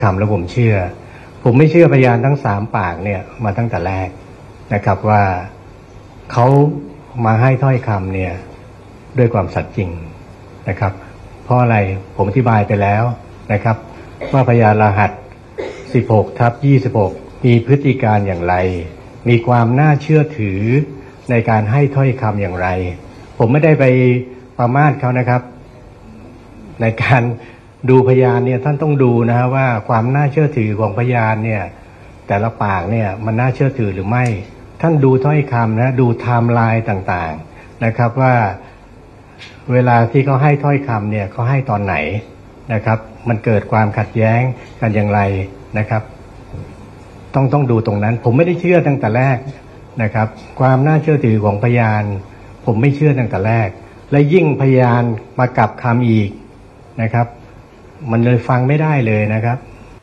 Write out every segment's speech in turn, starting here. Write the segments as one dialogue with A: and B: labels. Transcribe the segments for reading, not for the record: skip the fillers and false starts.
A: ทำแล้วผมไม่เชื่อพยานทั้ง3 ปากเนี่ยมาตั้งแต่แรกนะครับว่าเขามาให้ถ้อยคำเนี่ยด้วยความสัตย์จริงนะครับเพราะอะไรผมอธิบายไปแล้วนะครับว่าพยานรหัส 16/26 มีพฤติการอย่างไรมีความน่าเชื่อถือในการให้ถ้อยคำอย่างไรผมไม่ได้ไปประมาทเขานะครับในการดูพยานเนี่ยท่านต้องดูนะฮะว่าความน่าเชื่อถือของพยานเนี่ยแต่ละปากเนี่ยมันน่าเชื่อถือหรือไม่ท่านดูถ้อยคำนะดูไทม์ไลน์ต่างๆนะครับว่าเวลาที่เขาให้ถ้อยคำเนี่ยเขาให้ตอนไหนนะครับมันเกิดความขัดแย้งกันอย่างไรนะครับต้องดูตรงนั้นผมไม่ได้เชื่อตั้งแต่แรกนะครับความน่าเชื่อถือของพยานผมไม่เชื่อตั้งแต่แรกและยิ่งพยานมากลับคำอีกนะครับมันเลยฟังไม่ได้เลยนะครับ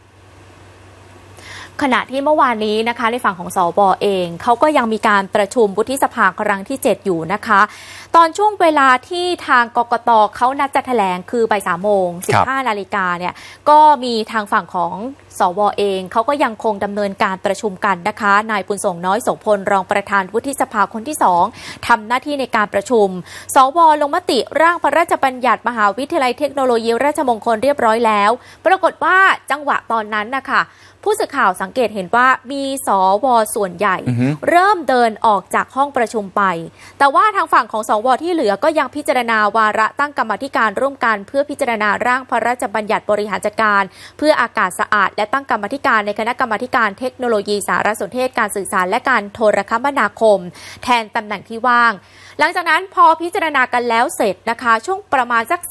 B: ขณะที่เมื่อวานนี้นะคะในฝั่งของสว.เองเขาก็ยังมีการประชุมวุฒิสภาครั้งที่7อยู่นะคะตอนช่วงเวลาที่ทางกกต.เขานัดจะแถลงคือบ่าย 3:15 น.เนี่ยก็มีทางฝั่งของสว.เองเขาก็ยังคงดำเนินการประชุมกันนะคะนายบุญส่งน้อยโสพลรองประธานวุฒิสภาคนที่2ทำหน้าที่ในการประชุมสว.ลงมติร่างพระราชบัญญัติมหาวิทยาลัยเทคโนโลยีราชมงคลเรียบร้อยแล้วปรากฏว่าจังหวะตอนนั้นนะคะผู้สื่อข่าวสังเกตเห็นว่ามีสว.ส่วนใหญ่เริ่มเดินออกจากห้องประชุมไปแต่ว่าทางฝั่งของสว.ที่เหลือก็ยังพิจารณาวาระตั้งกรรมาธิการร่วมกันเพื่อพิจารณาร่างพระราชบัญญัติบริหารจัดการเพื่ออากาศสะอาดและตั้งกรรมาธิการในคณะกรรมาธิการเทคโนโลยีสารสนเทศการสื่อสารและการโทรคมนาคมแทนตำแหน่งที่ว่างหลังจากนั้นพอพิจารณากันแล้วเสร็จนะคะช่วงประมาณสัก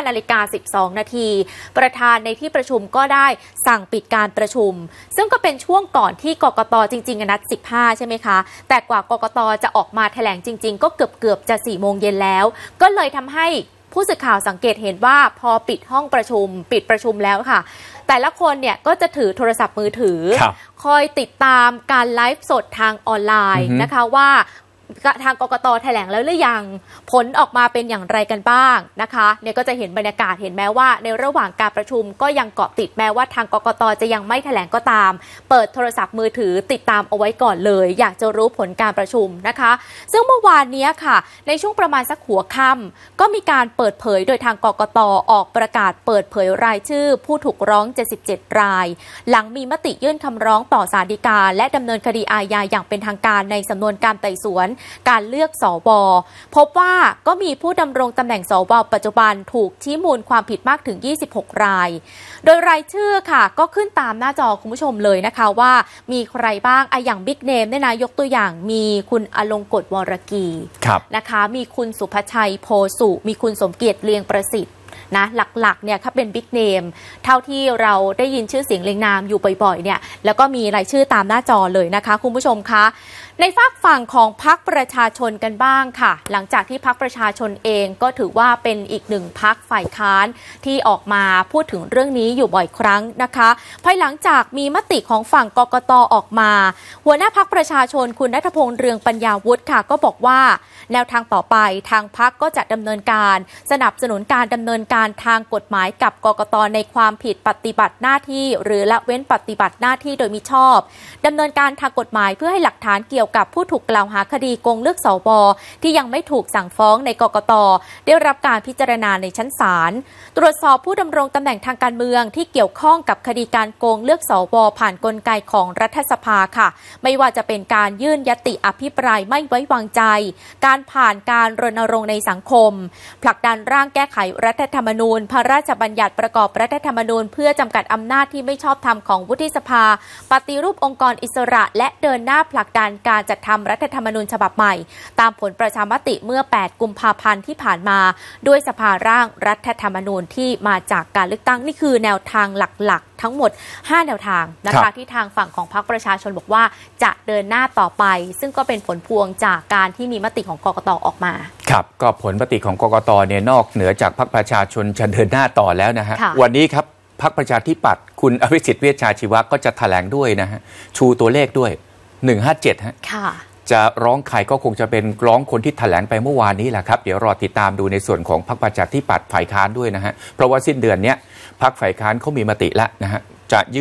B: 15:12 นาทีประธานในที่ประชุมก็ได้สั่งปิดการประชุมซึ่งก็เป็นช่วงก่อนที่กกต.จริงๆนัด 15ใช่ไหมคะแต่กว่ากกต.จะออกมาแถลงจริงๆก็เกือบจะ 4 โมงเย็นแล้วก็เลยทำให้ผู้สื่อข่าวสังเกตเห็นว่าพอปิดห้องประชุมปิดประชุมแล้วค่ะแต่ละคนเนี่ยก็จะถือโทรศัพท์มือถือคอยติดตามการไลฟ์สดทางออนไลน์นะคะว่าทางกกต.แถลงแล้วหรือยังผลออกมาเป็นอย่างไรกันบ้างนะคะเนี่ยก็จะเห็นบรรยากาศเห็นแม้ว่าในระหว่างการประชุมก็ยังเกาะติดแม้ว่าทางกกต.จะยังไม่แถลงก็ตามเปิดโทรศัพท์มือถือติดตามเอาไว้ก่อนเลยอยากจะรู้ผลการประชุมนะคะซึ่งเมื่อวานนี้ค่ะในช่วงประมาณสักหัวค่ำก็มีการเปิดเผยโดยทางกกต.ออกประกาศเปิดเผยรายชื่อผู้ถูกร้อง77รายหลังมีมติยื่นคำร้องต่อศาลฎีกาและดำเนินคดีอาญาอย่างเป็นทางการในสำนวนการไต่สวนการเลือกสว.พบว่าก็มีผู้ดำรงตำแหน่งสว.ปัจจุบันถูกชี้มูลความผิดมากถึง26รายโดยรายชื่อค่ะก็ขึ้นตามหน้าจอคุณผู้ชมเลยนะคะว่ามีใครบ้างอย่างบิ๊กเนมเนี่ยนะยกตัวอย่างมีคุณอลงกฎวรกีนะคะมีคุณสุภชัยโพสุมีคุณสมเกียรติเลียงประสิทธิ์นะหลักๆเนี่ยถ้าเป็นบิ๊กเนมเท่าที่เราได้ยินชื่อเสียงเรียงนามอยู่บ่อยๆเนี่ยแล้วก็มีรายชื่อตามหน้าจอเลยนะคะคุณผู้ชมคะในฝากฝั่งของพรรคประชาชนกันบ้างค่ะหลังจากที่พรรคประชาชนเองก็ถือว่าเป็นอีกหนึ่งพรรคฝ่ายค้านที่ออกมาพูดถึงเรื่องนี้อยู่บ่อยครั้งนะคะภายหลังจากมีมติของฝั่งกกต.ออกมาหัวหน้าพรรคประชาชนคุณณัฐพงษ์เรืองปัญญาวุฒิค่ะก็บอกว่าแนวทางต่อไปทางพรรคก็จะดำเนินการสนับสนุนการดำเนินการทางกฎหมายกับกกต.ในความผิดปฏิบัติหน้าที่หรือละเว้นปฏิบัติหน้าที่โดยมิชอบดำเนินการทางกฎหมายเพื่อให้หลักฐานเกี่ยวกับผู้ถูกกล่าวหาคดีโกงเลือกสว.ที่ยังไม่ถูกสั่งฟ้องในกกต.ได้รับการพิจารณาในชั้นศาลตรวจสอบผู้ดำรงตำแหน่งทางการเมืองที่เกี่ยวข้องกับคดีการโกงเลือกสว.ผ่านกลไกของรัฐสภาค่ะไม่ว่าจะเป็นการยื่นญัตติอภิปรายไม่ไว้วางใจการผ่านการรณรงค์ในสังคมผลักดันร่างแก้ไขรัฐธรรมนูญพระราชบัญญัติประกอบรัฐธรรมนูญเพื่อจำกัดอำนาจที่ไม่ชอบธรรมของวุฒิสภาปฏิรูปองค์กรอิสระและเดินหน้าผลักดันการจัดทำรัฐธรรมนูญฉบับใหม่ตามผลประชามติเมื่อ8กุมภาพันธ์ที่ผ่านมาด้วยสภาร่างรัฐธรรมนูญที่มาจากการเลือกตั้งนี่คือแนวทางหลักๆทั้งหมด5แนวทางนะคะที่ทางฝั่งของพรรคประชาชนบอกว่าจะเดินหน้าต่อไปซึ่งก็เป็นผลพวงจากการที่มีมติของกกต.ออกมา
C: ครับก็ผลมติของกกต.เนี่ยนอกเหนือจากพรรคประชาชนจะเดินหน้าต่อแล้วนะฮะวันนี้ครับพรรคประชาธิปัตย์คุณอภิสิทธิ์เวชชาชีวะก็จะแถลงด้วยนะฮะชูตัวเลขด้วย157ฮะจะร้องใครก็คงจะเป็นร้องคนที่แถลงไปเมื่อวานนี้แหละครับเดี๋ยวรอติดตามดูในส่วนของพรรคประชาธิปัตย์ฝ่ายค้านด้วยนะฮะเพราะว่าสิ้นเดือนนี้พรรคฝ่ายค้านเขามีมติแล้วนะฮะจะ